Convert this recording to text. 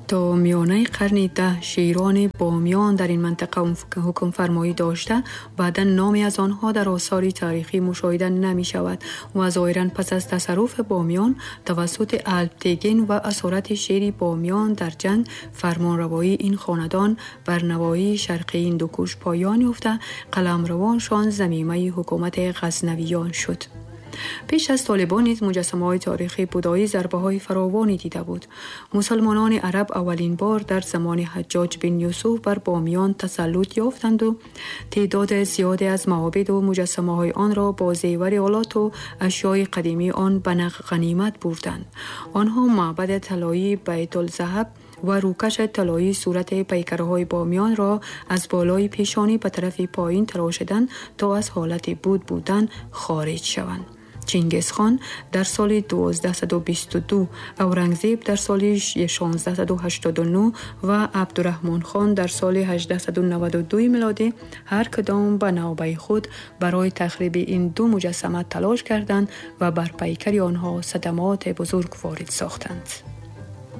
تا میانه قرن 10 شیران بامیان در این منطقه حکم فرمایی داشته، بعدا نامی از آنها در آثار تاریخی مشاهده نمی شود و ظاهراً پس از تصرف بامیان توسط الپتگین و اسارت شیر بامیان در جنگ، فرمانروایی این خاندان بر نواحی شرقی هندوکش پایان یافته، قلمروانشان ضمیمه حکومت غزنویان شد. پیش از طالبان نیز مجسمه‌های تاریخی بودایی ضربه‌های فراوانی دیده بود. مسلمانان عرب اولین بار در زمان حجاج بن یوسف بر بامیان تسلط یافتند و تعداد زیادی از معابد و مجسمه‌های آن را با زیور آلات و اشیاء قدیمی آن به غنیمت بردند. آنها معبد طلایی بیت الذهب و روکش طلایی صورت پیکرهای بامیان را از بالای پیشانی به طرف پایین تراشیدند تا از حالت بودن خارج شوند. چنگیزخان در سال 1222، اورنگزیب در سال 1689 و عبدالرحمن خان در سال 1892 میلادی هر کدام به نوبه خود برای تخریب این دو مجسمه تلاش کردند و بر پیکر آنها صدمات بزرگ وارد ساختند.